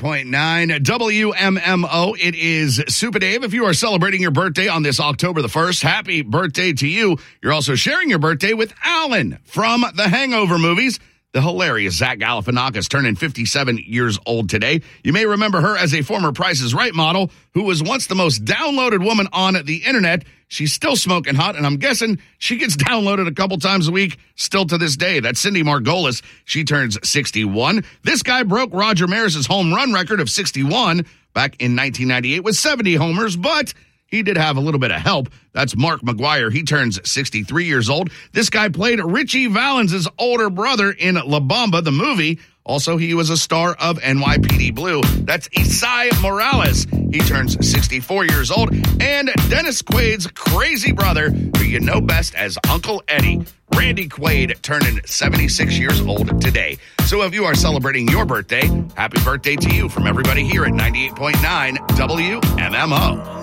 98.9 WMMO. It is Super Dave. If you are celebrating your birthday on this October the 1st, happy birthday to you. You're also sharing your birthday with Alan from the Hangover movies. The hilarious Zach Galifianakis turning 57 years old today. You may remember her as a former Price is Right model who was once the most downloaded woman on the internet. She's still smoking hot, and I'm guessing she gets downloaded a couple times a week still to this day. That's Cindy Margolis. She turns 61. This guy broke Roger Maris's home run record of 61 back in 1998 with 70 homers, but he did have a little bit of help. That's Mark McGuire. He turns 63 years old. This guy played Richie Valens' older brother in La Bamba, the movie. Also, he was a star of NYPD Blue. That's Isai Morales. He turns 64 years old. And Dennis Quaid's crazy brother, who you know best as Uncle Eddie, Randy Quaid, turning 76 years old today. So if you are celebrating your birthday, happy birthday to you from everybody here at 98.9 WMMO.